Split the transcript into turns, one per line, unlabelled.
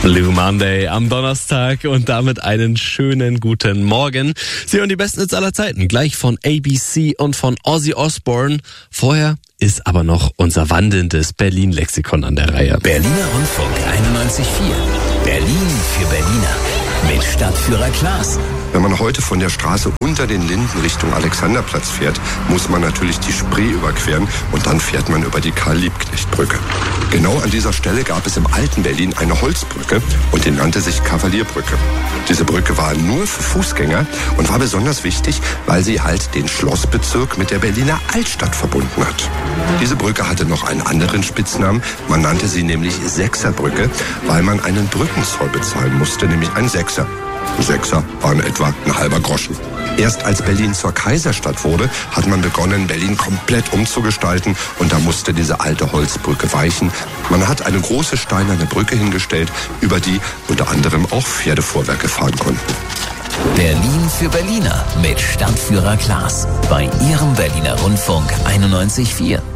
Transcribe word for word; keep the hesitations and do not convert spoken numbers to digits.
Blue Monday am Donnerstag und damit einen schönen guten Morgen. Sie hören die besten Hits aller Zeiten, gleich von A B C und von Ozzy Osbourne. Vorher ist aber noch unser wandelndes Berlin-Lexikon an der Reihe.
Berliner Rundfunk einundneunzig Komma vier. Berlin für Berliner. Mit Stadtführer Klaas.
Wenn man heute von der Straße unter den Linden Richtung Alexanderplatz fährt, muss man natürlich die Spree überqueren und dann fährt man über die Karl-Liebknecht-Brücke. Genau an dieser Stelle gab es im alten Berlin eine Holzbrücke und die nannte sich Kavalierbrücke. Diese Brücke war nur für Fußgänger und war besonders wichtig, weil sie halt den Schlossbezirk mit der Berliner Altstadt verbunden hat. Diese Brücke hatte noch einen anderen Spitznamen, man nannte sie nämlich Sechserbrücke, weil man einen Brückenzoll bezahlen musste, nämlich einen Sechser. Ein Sechser waren etwa ein halber Groschen. Erst als Berlin zur Kaiserstadt wurde, hat man begonnen, Berlin komplett umzugestalten und da musste diese alte Holzbrücke weichen. Man hat eine große steinerne Brücke hingestellt, über die unter anderem auch Pferdefuhrwerke fahren konnten.
Berlin für Berliner mit Stadtführer Klaas bei Ihrem Berliner Rundfunk einundneunzig Komma vier.